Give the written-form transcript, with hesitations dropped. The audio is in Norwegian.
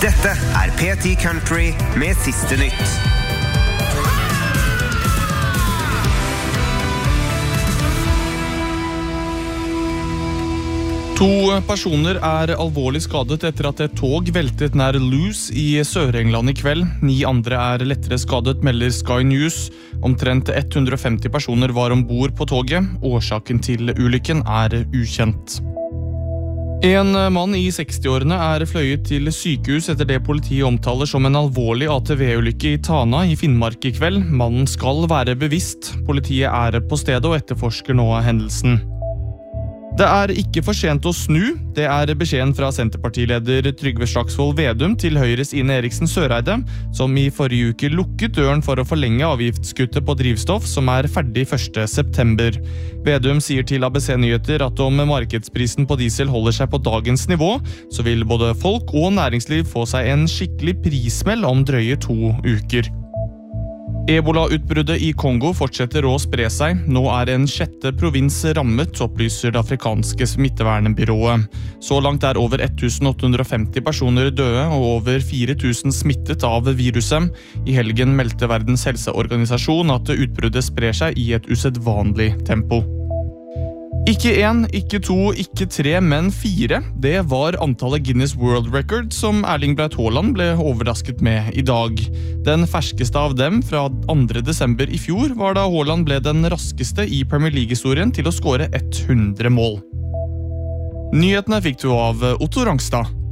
Dette P10 Country med siste nytt. To personer alvorlig skadet etter at et tog veltet nær Lewes i Sør-England i kveld. 9 andre lettere skadet, melder Sky News. Omtrent 150 personer var ombord på toget. Årsaken til ulykken ukjent. En mann i 60-årene fløyet til sykehus etter det politiet omtaler som en alvorlig ATV-ulykke i Tana i Finnmark i kveld. Mannen skal være bevisst. Politiet på stedet og etterforsker nå hendelsen. Det ikke for sent å snu. Det beskjeden fra Senterpartileder Trygve Slagsvold Vedum til Høyres Ine Eriksen Søreide, som i forrige uke lukket døren for å forlenge avgiftskuttet på drivstoff, som ferdig 1. september. Vedum sier til ABC Nyheter at om markedsprisen på diesel holder seg på dagens nivå, så vil både folk og næringsliv få seg en skikkelig prismell om drøye 2 uker. Ebola-utbruddet i Kongo fortsetter å spre seg. Nå en 6. provins rammet, opplyser det afrikanske smittevernbyrået. Så langt over 1850 personer døde og over 4000 smittet av viruset. I helgen meldte Verdens helseorganisasjon at utbruddet sprer seg i et usedvanlig tempo. Ikke 1, ikke 2, ikke 3, men 4. Det var antallet Guinness World Record som Erling Braut Haaland ble overrasket med i dag. Den ferskeste av dem fra 2. desember i fjor var da Haaland ble den raskeste i Premier League-historien til å skåre 100 mål. Nyhetene fikk du av Otto Rangstad.